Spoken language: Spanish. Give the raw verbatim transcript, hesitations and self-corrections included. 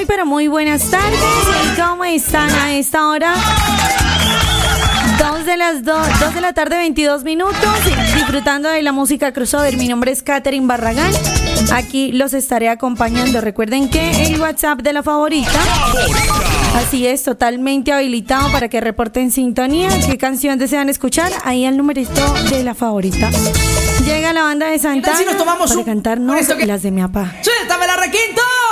pero muy buenas tardes. ¿Y cómo están a esta hora? Dos de las dos, dos de la tarde, veintidós minutos, disfrutando de la música crossover. Mi nombre es Katherine Barragán. Aquí los estaré acompañando. Recuerden que el WhatsApp de la favorita, así es, totalmente habilitado para que reporten sintonía. ¿Qué canción desean escuchar? Ahí el numerito de la favorita. Llega la banda de Santana si nos tomamos para un... cantarnos que... las de mi papá. ¡Suéltame la requinto!